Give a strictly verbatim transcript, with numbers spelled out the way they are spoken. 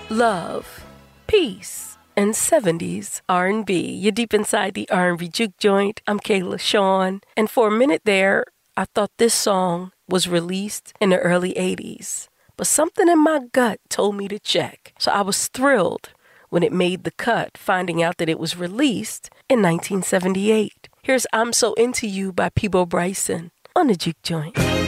love, peace, and seventies R and B. You're deep inside the R and B Juke Joint. I'm Kayla Sean. And for a minute there, I thought this song was released in the early eighties. But something in my gut told me to check. So I was thrilled when it made the cut, finding out that it was released in nineteen seventy-eight. Here's I'm So Into You by Peabo Bryson on the Juke Joint.